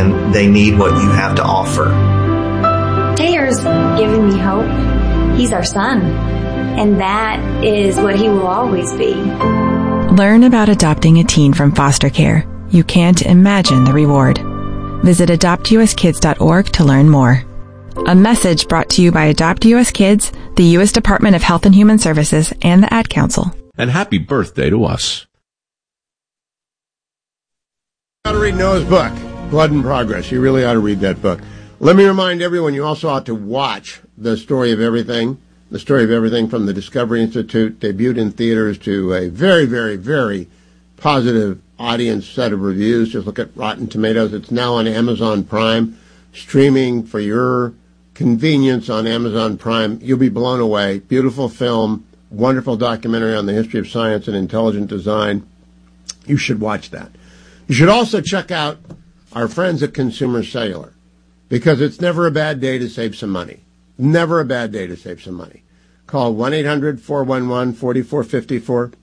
and they need what you have to offer. Taylor's given me hope. He's our son, and that is what he will always be. Learn about adopting a teen from foster care. You can't imagine the reward. Visit adoptuskids.org to learn more. A message brought to you by Adopt US Kids, the U.S. Department of Health and Human Services, and the Ad Council. And happy birthday to us. You ought to read Noah's book, Blood in Progress. You really ought to read that book. Let me remind everyone, you also ought to watch The Story of Everything. The Story of Everything from the Discovery Institute, debuted in theaters to a very, very, very positive audience set of reviews. Just look at Rotten Tomatoes. It's now on Amazon Prime, streaming for your convenience on Amazon Prime. You'll be blown away. Beautiful film, wonderful documentary on the history of science and intelligent design. You should watch that. You should also check out our friends at Consumer Cellular, because it's never a bad day to save some money. Never a bad day to save some money. Call 1-800-411-4454,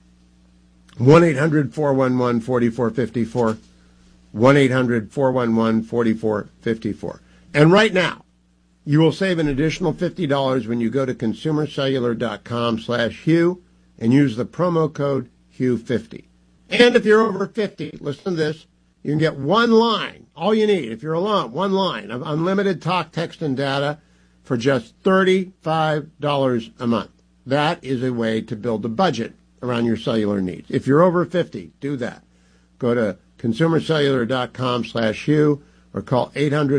1-800-411-4454, 1-800-411-4454. And right now, you will save an additional $50 when you go to consumercellular.com/Hugh and use the promo code Hugh50. And if you're over 50, listen to this, you can get one line, all you need, if you're alone, one line of unlimited talk, text, and data for just $35 a month. That is a way to build a budget around your cellular needs. If you're over 50, do that. Go to consumercellular.com/Hugh or call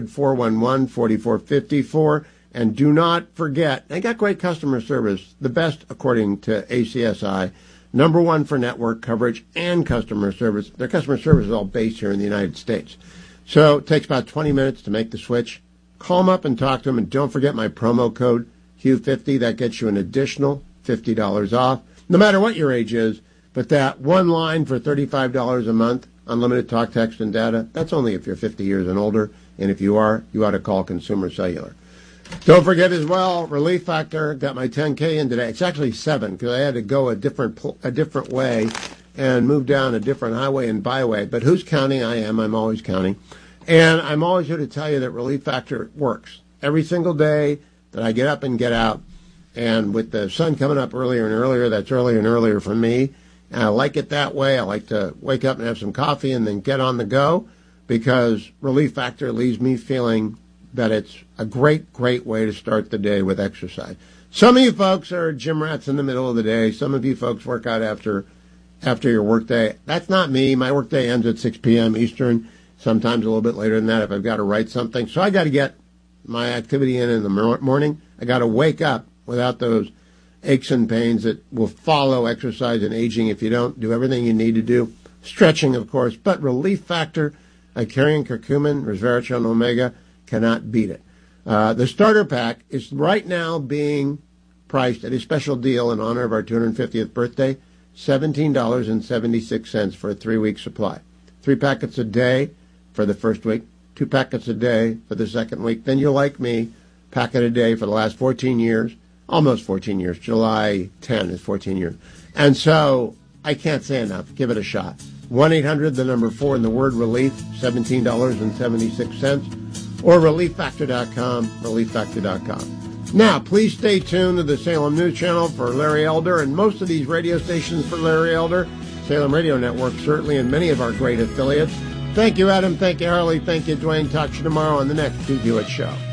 800-411-4454. And do not forget, they got great customer service, the best according to ACSI, number one for network coverage and customer service. Their customer service is all based here in the United States. So it takes about 20 minutes to make the switch. Call them up and talk to them. And don't forget my promo code, Hugh50. That gets you an additional $50 off, no matter what your age is. But that one line for $35 a month, unlimited talk, text, and data, that's only if you're 50 years and older. And if you are, you ought to call Consumer Cellular. Don't forget as well, Relief Factor, got my 10K in today. It's actually 7 because I had to go a different way and move down a different highway and byway. But who's counting? I am. I'm always counting. And I'm always here to tell you that Relief Factor works. Every single day that I get up and get out, and with the sun coming up earlier and earlier, that's earlier and earlier for me. And I like it that way. I like to wake up and have some coffee and then get on the go, because Relief Factor leaves me feeling that it's a great, great way to start the day with exercise. Some of you folks are gym rats in the middle of the day. Some of you folks work out after your work day. That's not me. My work day ends at 6 p.m. Eastern, sometimes a little bit later than that if I've got to write something. So I got to get my activity in the morning. I got to wake up without those aches and pains that will follow exercise and aging if you don't do everything you need to do. Stretching, of course, but Relief Factor, Icarian curcumin, resveratrol, and omega, cannot beat it. The starter pack is right now being priced at a special deal in honor of our 250th birthday, $17.76 for a 3-week supply. 3 packets a day for the first week, 2 packets a day for the second week. Then you'll like me, packet a day for the last 14 years, almost 14 years. July 10 is 14 years. And so I can't say enough. Give it a shot. 1-800, the number 4 and the word relief, $17.76. Or relieffactor.com, relieffactor.com. Now, please stay tuned to the Salem News Channel for Larry Elder and most of these radio stations for Larry Elder, Salem Radio Network, certainly, and many of our great affiliates. Thank you, Adam. Thank you, Harley. Thank you, Dwayne. Talk to you tomorrow on the next Do Hewitt Show.